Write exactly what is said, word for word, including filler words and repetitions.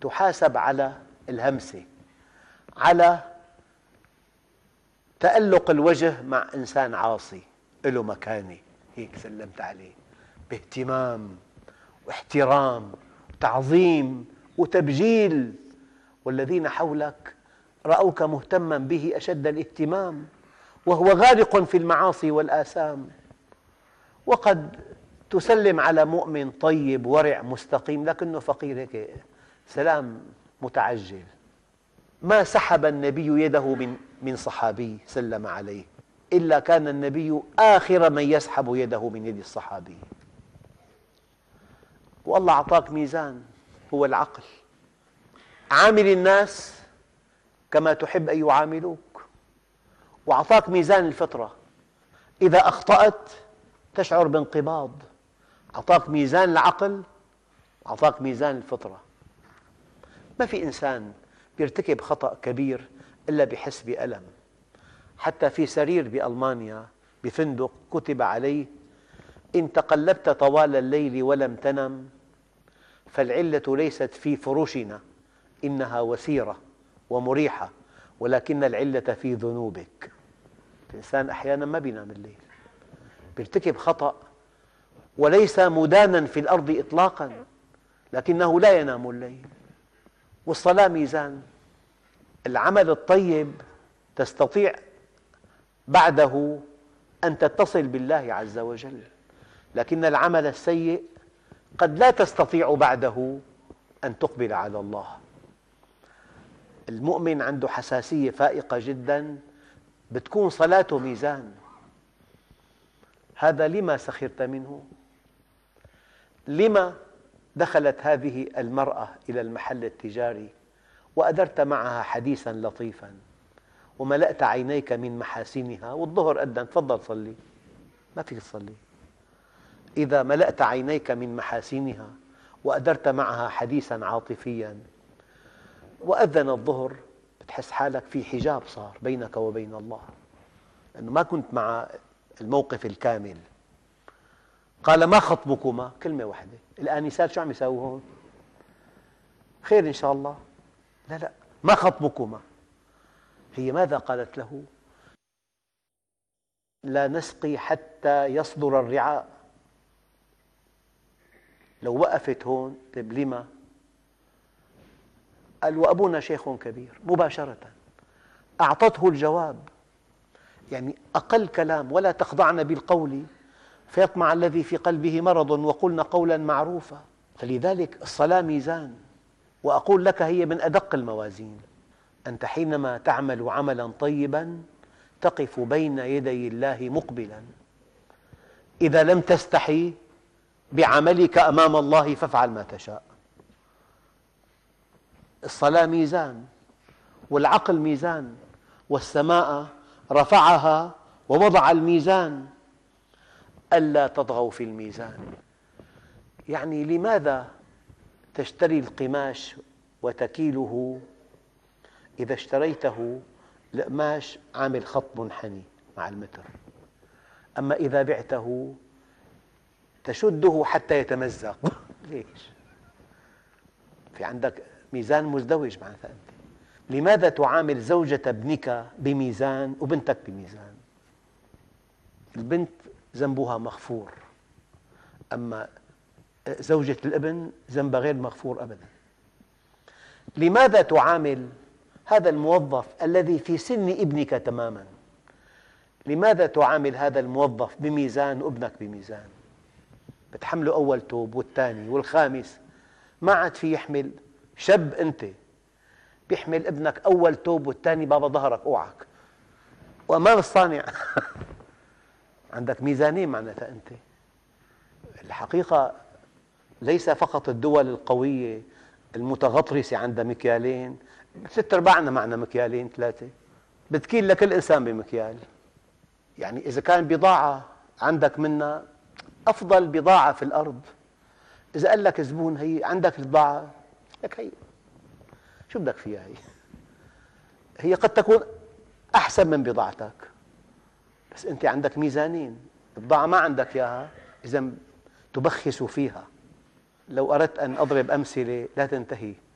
تحاسب على الهمسة، على تألق الوجه مع إنسان عاصي له مكانة، هيك سلمت عليه باهتمام واحترام وتعظيم وتبجيل، والذين حولك رأوك مهتما به أشد الاهتمام وهو غارق في المعاصي والآثام. وقد تسلم على مؤمن طيب ورع مستقيم لكنه فقير، هيك سلام متعجل. ما سحب النبي يده من من صحابي سلم عليه إلا كان النبي آخر من يسحب يده من يد الصحابي. والله أعطاك ميزان هو العقل، عامل الناس كما تحب أن يعاملوك، وأعطاك ميزان الفطرة، إذا أخطأت تشعر بانقباض. أعطاك ميزان العقل وأعطاك ميزان الفطرة. ما في إنسان يرتكب خطأ كبير إلا بحس بألم. حتى في سرير بألمانيا بفندق كتب عليه: إن تقلبت طوال الليل ولم تنم فالعلة ليست في فرشنا، إنها وسيرة ومريحة، ولكن العلة في ذنوبك. الإنسان أحيانا ما بينام الليل، يرتكب خطأ وليس مدانا في الأرض إطلاقا، لكنه لا ينام الليل. والصلاة ميزان. العمل الطيب تستطيع بعده أن تتصل بالله عز وجل، لكن العمل السيء قد لا تستطيع بعده أن تقبل على الله. المؤمن عنده حساسية فائقة جدا، بتكون صلاته ميزان. هذا لما سخرت منه؟ لما دخلت هذه المرأة إلى المحل التجاري وأدرت معها حديثا لطيفا وملأت عينيك من محاسنها، والظهر أذن تفضل صلي، ما فيك تصلي. إذا ملأت عينيك من محاسنها وأدرت معها حديثا عاطفيا وأذن الظهر، بتحس حالك في حجاب صار بينك وبين الله، لأنه ما كنت مع الموقف الكامل. قال: ما خطبكما؟ كلمة واحدة. الآنسات شو عم يساووا هون؟ خير إن شاء الله. لا لا، ما خطبكما؟ هي ماذا قالت له؟ لا نسقي حتى يصدر الرعاء. لو وقفت هون طيب لما؟ قال: وأبونا شيخ كبير. مباشرة أعطته الجواب، يعني أقل كلام: ولا تخضعن بالقول فيطمع الذي في قلبه مرض وقلن قولا معروفا. فلذلك الصلاة ميزان. وأقول لك هي من أدق الموازين. أنت حينما تعمل عملا طيبا تقف بين يدي الله مقبلا. إذا لم تستحي بعملك أمام الله فافعل ما تشاء. الصلاة ميزان، والعقل ميزان، والسماء رفعها ووضع الميزان ألا تطغوا في الميزان. يعني لماذا تشتري القماش وتكيله إذا اشتريته القماش عامل خط منحني مع المتر، أما إذا بعته تشده حتى يتمزق؟ ليش؟ في عندك ميزان مزدوج معناتها أنت. لماذا تعامل زوجة ابنك بميزان وبنتك بميزان؟ البنت ذنبها مغفور، أما زوجة الابن ذنبها غير مغفور أبدا. لماذا تعامل هذا الموظف الذي في سن ابنك تماما، لماذا تعامل هذا الموظف بميزان وابنك بميزان؟ بتحمله أول توب والثاني والخامس، ما عاد في يحمل. شاب أنت بيحمل ابنك أول توب والثاني بابا ظهرك أوعك وأمام الصانع. عندك ميزانين معناتها أنت. الحقيقة ليس فقط الدول القوية المتغطرسة عندها مكيالين، ست أرباعنا معنا مكيالين ثلاثة، بتكيل لكل إنسان بمكيال. يعني إذا كان بضاعة عندك منها أفضل بضاعة في الأرض، إذا قال لك زبون هي عندك البضاعة لك هي شو بدك فيها، هي هي قد تكون أحسن من بضاعتك، بس أنت عندك ميزانين. البضاعة ما عندك إياها إذا تبخس فيها. لو أردت أن أضرب أمثلة لا تنتهي.